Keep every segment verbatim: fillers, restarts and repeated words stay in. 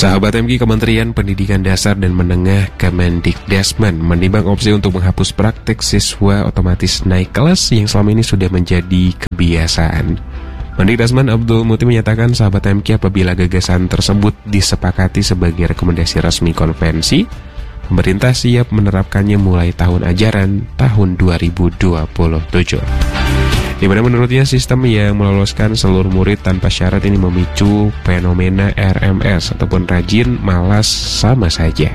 Sahabat M K, Kementerian Pendidikan Dasar dan Menengah Kemendikdasmen menimbang opsi untuk menghapus praktek siswa otomatis naik kelas yang selama ini sudah menjadi kebiasaan. Mendikdasmen Abdul Muti menyatakan, sahabat M K, apabila gagasan tersebut disepakati sebagai rekomendasi resmi konvensi, pemerintah siap menerapkannya mulai tahun ajaran tahun dua ribu dua puluh tujuh. Di mana menurutnya sistem yang meloloskan seluruh murid tanpa syarat ini memicu fenomena R M S ataupun rajin malas sama saja.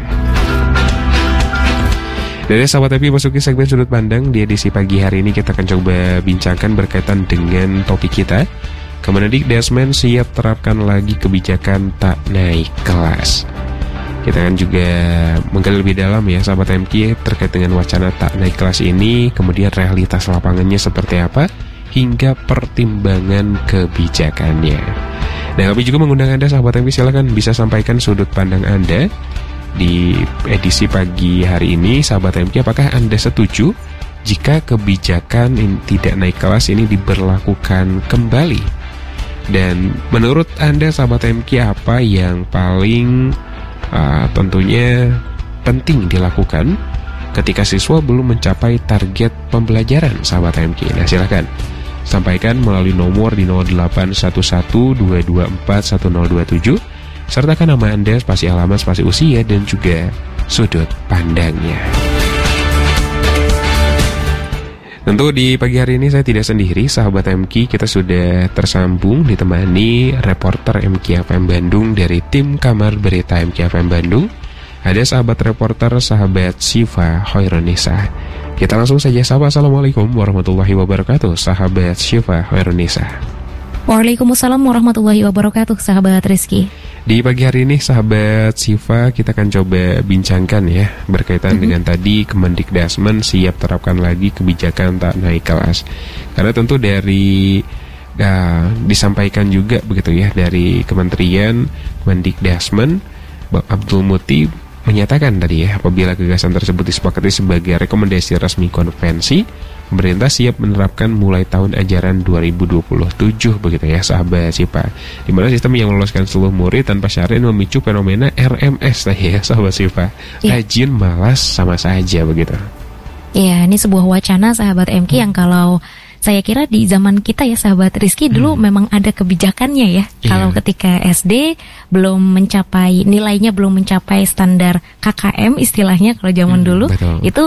Dari sahabat M K, masuki segmen sudut pandang di edisi pagi hari ini, kita akan coba bincangkan berkaitan dengan topik kita. Kemendikdasmen siap terapkan lagi kebijakan tak naik kelas. Kita akan juga menggali lebih dalam ya sahabat M K terkait dengan wacana tak naik kelas ini, kemudian realitas lapangannya seperti apa, hingga pertimbangan kebijakannya. Nah, kami juga mengundang Anda sahabat M K, silakan bisa sampaikan sudut pandang Anda di edisi pagi hari ini. Sahabat M K, apakah Anda setuju jika kebijakan in, tidak naik kelas ini diberlakukan kembali? Dan menurut Anda sahabat M K, apa yang paling uh, tentunya penting dilakukan ketika siswa belum mencapai target pembelajaran sahabat M K? Nah, silakan sampaikan melalui nomor di nol delapan satu satu dua dua empat satu nol dua tujuh, sertakan nama Anda, spasi alamat, spasi usia, dan juga sudut pandangnya. Tentu di pagi hari ini saya tidak sendiri sahabat M K, kita sudah tersambung ditemani reporter M K F M Bandung dari tim Kamar Berita M K F M Bandung. Ada sahabat reporter, sahabat Syifa Hoirunisa. Kita langsung saja sapa. Assalamualaikum warahmatullahi wabarakatuh, sahabat Syifa Hoirunisa. Waalaikumsalam warahmatullahi wabarakatuh, sahabat Rizky. Di pagi hari ini sahabat Syifa, kita akan coba bincangkan ya berkaitan mm-hmm. dengan tadi Kemendikdasmen siap terapkan lagi kebijakan tak naik kelas. Karena tentu dari uh, disampaikan juga begitu ya dari Kementerian Kemendikdasmen, Bang Abdul Muti menyatakan tadi ya, apabila gagasan tersebut disepakati sebagai rekomendasi resmi konvensi, pemerintah siap menerapkan mulai tahun ajaran dua ribu dua puluh tujuh begitu ya sahabat Syifa. Di mana sistem yang meloloskan seluruh murid tanpa syarat memicu fenomena R M S tadi ya sahabat Syifa. Ya. Rajin malas sama saja begitu. Iya, ini sebuah wacana sahabat M K hmm. yang kalau saya kira di zaman kita ya sahabat Rizky dulu hmm. memang ada kebijakannya ya. Yeah. Kalau ketika S D belum mencapai, nilainya belum mencapai standar K K M istilahnya kalau zaman hmm, dulu, betul. Itu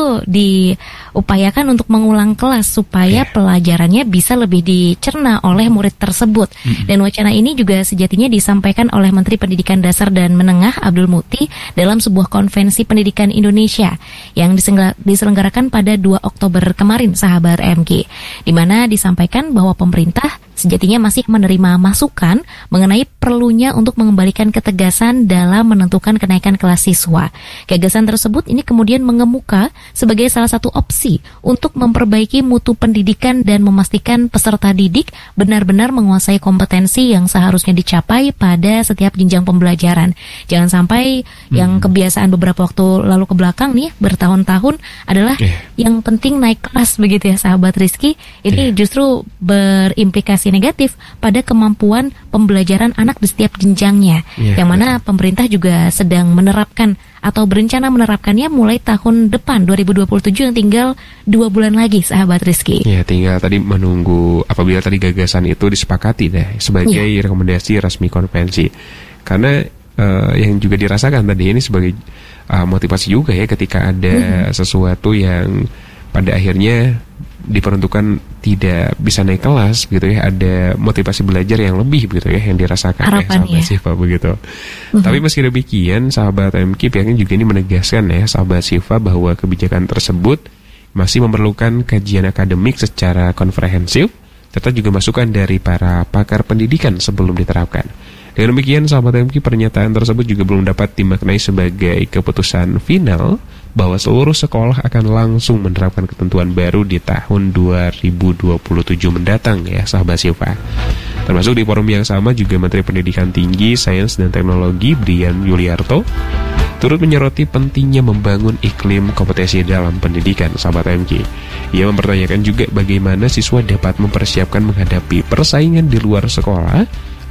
diupayakan untuk mengulang kelas supaya yeah. pelajarannya bisa lebih dicerna oleh murid tersebut. Hmm. Dan wacana ini juga sejatinya disampaikan oleh Menteri Pendidikan Dasar dan Menengah Abdul Muti dalam sebuah konvensi pendidikan Indonesia yang diselenggarakan pada dua Oktober kemarin sahabat M K. Di mana disampaikan bahwa pemerintah sejatinya masih menerima masukan mengenai perlunya untuk mengembalikan ketegasan dalam menentukan kenaikan kelas siswa. Gagasan tersebut ini kemudian mengemuka sebagai salah satu opsi untuk memperbaiki mutu pendidikan dan memastikan peserta didik benar-benar menguasai kompetensi yang seharusnya dicapai pada setiap jenjang pembelajaran. Jangan sampai hmm. yang kebiasaan beberapa waktu lalu ke belakang nih bertahun-tahun adalah yeah. yang penting naik kelas begitu ya sahabat Rizky. Ini yeah. justru berimplikasi negatif pada kemampuan pembelajaran anak di setiap jenjangnya, yeah, yang mana betul. Pemerintah juga sedang menerapkan atau berencana menerapkannya mulai tahun depan dua ribu dua puluh tujuh yang tinggal dua bulan lagi sahabat Rizky. Ya, tinggal tadi menunggu apabila tadi gagasan itu disepakati deh sebagai yeah. rekomendasi resmi konvensi. Karena uh, yang juga dirasakan tadi ini sebagai uh, motivasi juga ya ketika ada mm-hmm. sesuatu yang pada akhirnya diperuntukkan tidak bisa naik kelas begitu ya, ada motivasi belajar yang lebih begitu ya yang dirasakan ya sahabat Syifa begitu. Uh-huh. Tapi meski demikian sahabat M K pihaknya juga ini menegaskan ya sahabat Syifa bahwa kebijakan tersebut masih memerlukan kajian akademik secara komprehensif serta juga masukan dari para pakar pendidikan sebelum diterapkan. Dengan demikian sahabat M K, pernyataan tersebut juga belum dapat dimaknai sebagai keputusan final bahwa seluruh sekolah akan langsung menerapkan ketentuan baru di tahun dua ribu dua puluh tujuh mendatang ya sahabat Syifa. Termasuk di forum yang sama juga Menteri Pendidikan Tinggi, Sains dan Teknologi Brian Yuliarto turut menyoroti pentingnya membangun iklim kompetensi dalam pendidikan sahabat M K. Ia mempertanyakan juga bagaimana siswa dapat mempersiapkan menghadapi persaingan di luar sekolah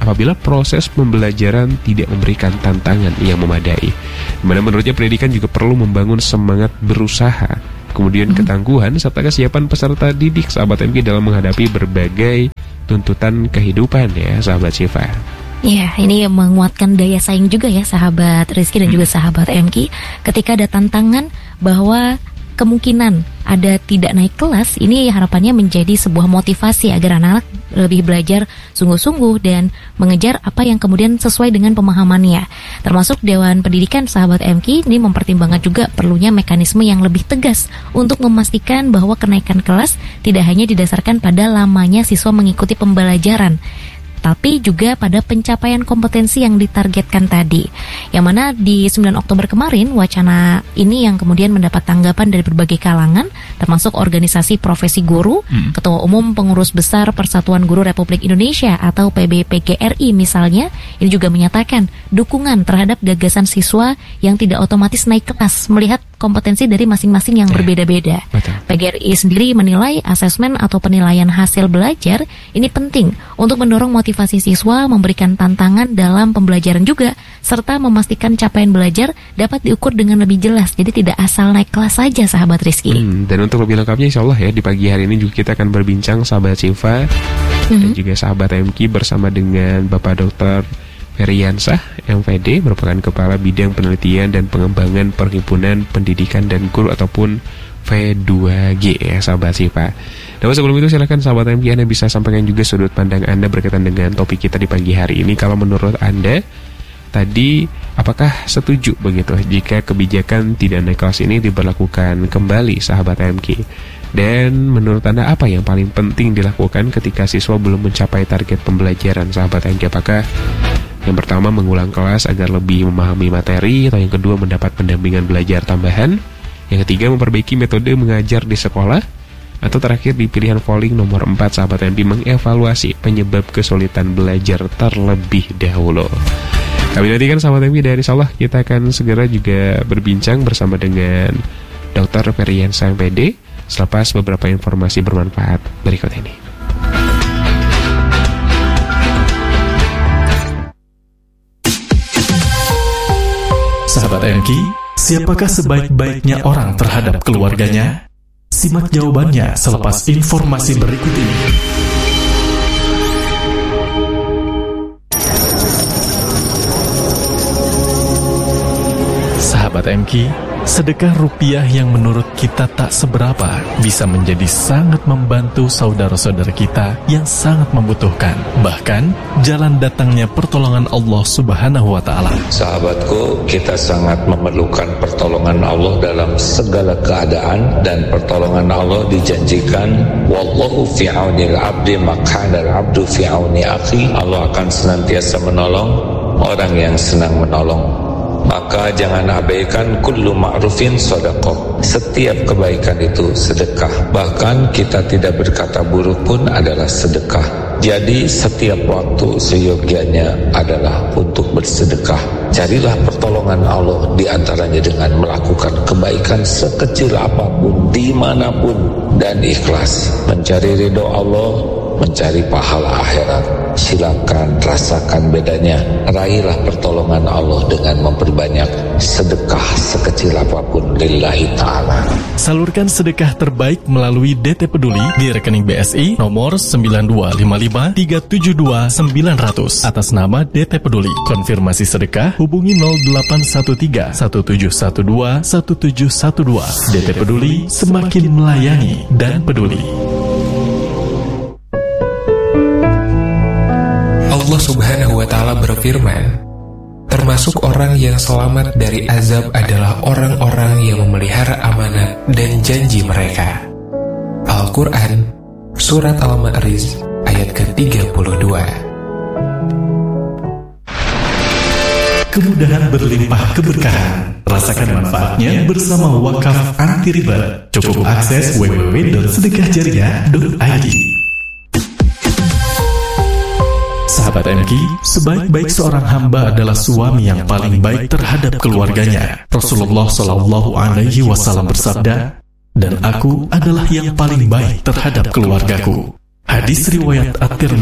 apabila proses pembelajaran tidak memberikan tantangan yang memadai. Dimana menurutnya pendidikan juga perlu membangun semangat berusaha, kemudian ketangguhan, serta kesiapan peserta didik sahabat M K dalam menghadapi berbagai tuntutan kehidupan ya sahabat Syifa. Ya, ini menguatkan daya saing juga ya sahabat Rizky dan juga sahabat M K. Ketika ada tantangan bahwa kemungkinan ada tidak naik kelas, ini harapannya menjadi sebuah motivasi agar anak lebih belajar sungguh-sungguh dan mengejar apa yang kemudian sesuai dengan pemahamannya. Termasuk Dewan Pendidikan sahabat M K ini mempertimbangkan juga perlunya mekanisme yang lebih tegas untuk memastikan bahwa kenaikan kelas tidak hanya didasarkan pada lamanya siswa mengikuti pembelajaran, tapi juga pada pencapaian kompetensi yang ditargetkan tadi. Yang mana di sembilan Oktober kemarin, wacana ini yang kemudian mendapat tanggapan dari berbagai kalangan, termasuk organisasi profesi guru, hmm. Ketua Umum Pengurus Besar Persatuan Guru Republik Indonesia atau P B P G R I misalnya, ini juga menyatakan dukungan terhadap gagasan siswa yang tidak otomatis naik kelas, melihat kompetensi dari masing-masing yang ya, berbeda-beda. Betul. P G R I sendiri menilai asesmen atau penilaian hasil belajar ini penting untuk mendorong motivasi siswa, memberikan tantangan dalam pembelajaran juga, serta memastikan capaian belajar dapat diukur dengan lebih jelas. Jadi tidak asal naik kelas saja sahabat Rizky. Hmm, dan untuk lebih lengkapnya insya Allah ya di pagi hari ini juga kita akan berbincang sahabat Syifa mm-hmm. dan juga sahabat M K bersama dengan Bapak Dokter Feryansah M V D, merupakan Kepala Bidang Penelitian dan Pengembangan Perhimpunan Pendidikan dan Guru ataupun V dua G ya sahabat Syifa. Dan sebelum itu silakan sahabat M K Anda bisa sampaikan juga sudut pandang Anda berkaitan dengan topik kita di pagi hari ini. Kalau menurut Anda tadi, apakah setuju begitu jika kebijakan tidak naik kelas ini diberlakukan kembali sahabat M K? Dan menurut Anda apa yang paling penting dilakukan ketika siswa belum mencapai target pembelajaran sahabat M K? Apakah yang pertama mengulang kelas agar lebih memahami materi, atau yang kedua mendapat pendampingan belajar tambahan, yang ketiga memperbaiki metode mengajar di sekolah, atau terakhir di pilihan polling nomor empat sahabat M P mengevaluasi penyebab kesulitan belajar terlebih dahulu. Kami nantikan sahabat M P dari Salah, kita akan segera juga berbincang bersama dengan Dokter Feryansah M P D selepas beberapa informasi bermanfaat berikut ini. Sahabat M K, siapakah sebaik-baiknya orang terhadap keluarganya? Simak jawabannya selepas informasi berikut ini. Sahabat M K, sedekah rupiah yang menurut kita tak seberapa bisa menjadi sangat membantu saudara-saudara kita yang sangat membutuhkan. Bahkan, jalan datangnya pertolongan Allah Subhanahu wa Ta'ala. Sahabatku, kita sangat memerlukan pertolongan Allah dalam segala keadaan, dan pertolongan Allah dijanjikan, wallahu fi aunil abdi makana al-abdu fi auni akhi. Allah akan senantiasa menolong orang yang senang menolong. Maka jangan abaikan kullu ma'rufin sedekah. Setiap kebaikan itu sedekah. Bahkan kita tidak berkata buruk pun adalah sedekah. Jadi setiap waktu seyogianya adalah untuk bersedekah. Carilah pertolongan Allah di antaranya dengan melakukan kebaikan sekecil apapun, dimanapun, dan ikhlas. Mencari ridho Allah, mencari pahala akhirat. Silakan rasakan bedanya. Raihlah pertolongan Allah dengan memperbanyak sedekah sekecil apapun lillahi ta'ala. Salurkan sedekah terbaik melalui D T Peduli di rekening B S I nomor sembilan dua lima lima tiga tujuh dua sembilan nol nol atas nama D T Peduli. Konfirmasi sedekah hubungi nol delapan satu tiga satu tujuh satu dua satu tujuh satu dua. D T Peduli, semakin melayani dan peduli. Allah Subhanahu wa Ta'ala berfirman, termasuk orang yang selamat dari azab adalah orang-orang yang memelihara amanat dan janji mereka. Al-Quran, Surat Al-Ma'arij, ayat ke tiga puluh dua. Kemudahan berlimpah keberkahan. Rasakan manfaatnya bersama Wakaf Anti Riba. Cukup akses w w w titik sedekah jariah titik i d. Sahabat M K, sebaik-baik seorang hamba adalah suami yang paling baik terhadap keluarganya. Rasulullah Shallallahu Alaihi Wasallam bersabda, dan aku adalah yang paling baik terhadap keluargaku. Hadis riwayat At-Tirmidzi.